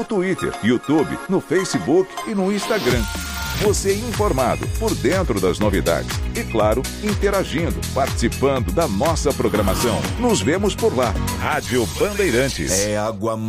no Twitter, YouTube, no Facebook e no Instagram. Você informado, por dentro das novidades. E claro, interagindo, participando da nossa programação. Nos vemos por lá. Rádio Bandeirantes. É água